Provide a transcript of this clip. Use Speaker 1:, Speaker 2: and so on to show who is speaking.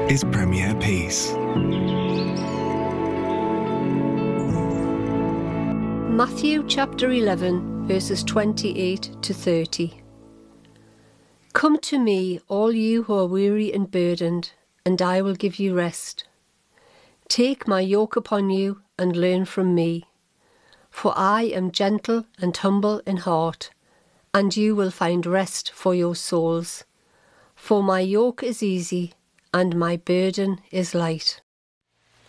Speaker 1: is Premier Peace.
Speaker 2: Matthew chapter 11, verses 28 to 30. Come to me, all you who are weary and burdened, and I will give you rest. Take my yoke upon you and learn from me, for I am gentle and humble in heart, and you will find rest for your souls. For my yoke is easy and my burden is light.